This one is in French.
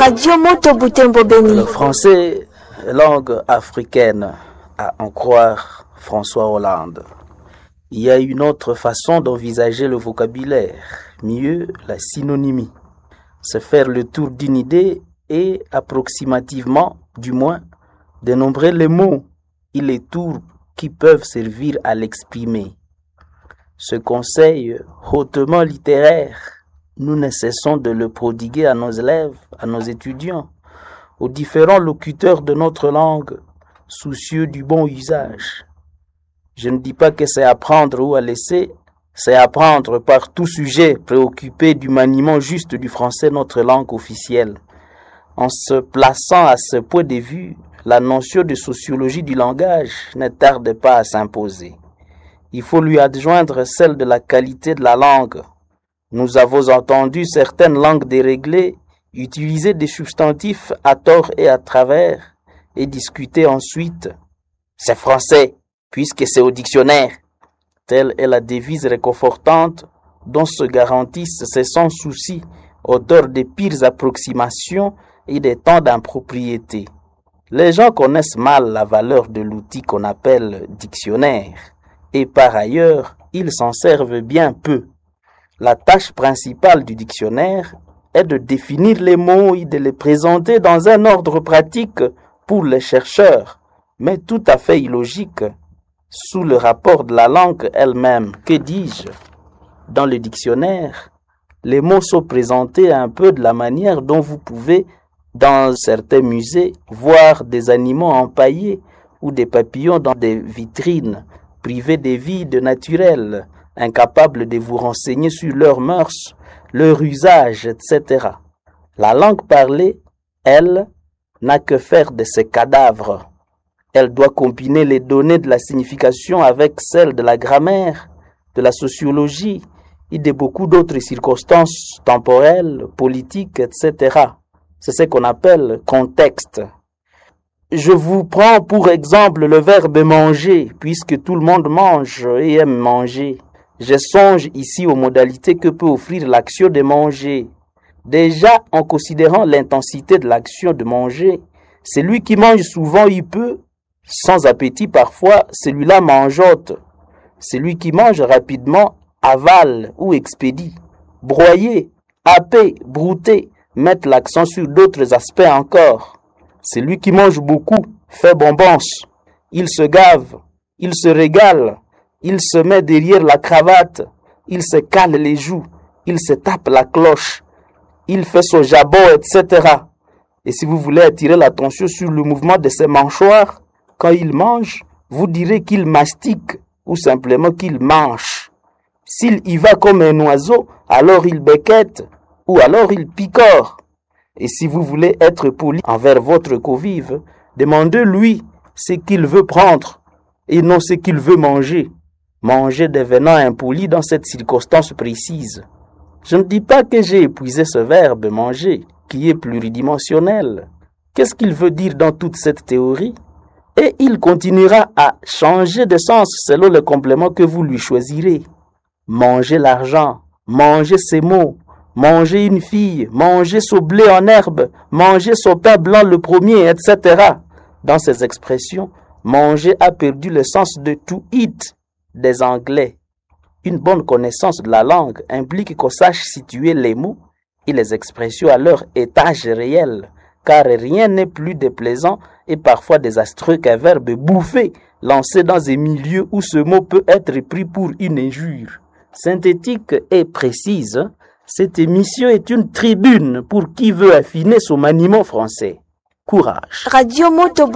Radio Moto Butembo Beni. Le français, langue africaine, à en croire François Hollande. Il y a une autre façon d'envisager le vocabulaire, mieux la synonymie. C'est faire le tour d'une idée et approximativement, du moins, dénombrer les mots et les tours qui peuvent servir à l'exprimer. Ce conseil hautement littéraire, nous ne cessons de le prodiguer à nos élèves, à nos étudiants, aux différents locuteurs de notre langue, soucieux du bon usage. Je ne dis pas que c'est à prendre ou à laisser, c'est à prendre par tout sujet préoccupé du maniement juste du français, notre langue officielle. En se plaçant à ce point de vue, la notion de sociologie du langage ne tarde pas à s'imposer. Il faut lui adjoindre celle de la qualité de la langue. Nous avons entendu certaines langues déréglées utiliser des substantifs à tort et à travers et discuter ensuite. C'est français, puisque c'est au dictionnaire. Telle est la devise réconfortante dont se garantissent ces sans souci, auteurs des pires approximations et des temps d'impropriété. Les gens connaissent mal la valeur de l'outil qu'on appelle dictionnaire, et par ailleurs, ils s'en servent bien peu. La tâche principale du dictionnaire est de définir les mots et de les présenter dans un ordre pratique pour les chercheurs, mais tout à fait illogique, sous le rapport de la langue elle-même. Que dis-je? Dans le dictionnaire, les mots sont présentés un peu de la manière dont vous pouvez, dans certains musées, voir des animaux empaillés ou des papillons dans des vitrines, privés des vides naturelles, incapables de vous renseigner sur leurs mœurs, leur usage, etc. La langue parlée, elle, n'a que faire de ces cadavres. Elle doit combiner les données de la signification avec celles de la grammaire, de la sociologie et de beaucoup d'autres circonstances temporelles, politiques, etc. C'est ce qu'on appelle contexte. Je vous prends pour exemple le verbe manger, puisque tout le monde mange et aime manger. Je songe ici aux modalités que peut offrir l'action de manger. Déjà, en considérant l'intensité de l'action de manger, celui qui mange souvent y peut, sans appétit parfois, celui-là mangeote. Celui qui mange rapidement avale ou expédie. Broyer, happer, brouter, mettre l'accent sur d'autres aspects encore. Celui qui mange beaucoup fait bombance. Il se gave, il se régale, il se met derrière la cravate, il se cale les joues, il se tape la cloche, il fait son jabot, etc. Et si vous voulez attirer l'attention sur le mouvement de ses mâchoires, quand il mange, vous direz qu'il mastique ou simplement qu'il mange. S'il y va comme un oiseau, alors il becquette ou alors il picore. Et si vous voulez être poli envers votre convive, demandez-lui ce qu'il veut prendre et non ce qu'il veut manger. Manger devenant impoli dans cette circonstance précise. Je ne dis pas que j'ai épuisé ce verbe manger, qui est pluridimensionnel. Qu'est-ce qu'il veut dire dans toute cette théorie? Et il continuera à changer de sens selon le complément que vous lui choisirez. Manger l'argent, manger ses mots, manger une fille, manger son blé en herbe, manger son pain blanc le premier, etc. Dans ces expressions, manger a perdu le sens de to eat des Anglais. Une bonne connaissance de la langue implique qu'on sache situer les mots et les expressions à leur étage réel, car rien n'est plus déplaisant et parfois désastreux qu'un verbe bouffé lancé dans un milieu où ce mot peut être pris pour une injure. Synthétique et précise, cette émission est une tribune pour qui veut affiner son maniement français. Courage. Radio Moto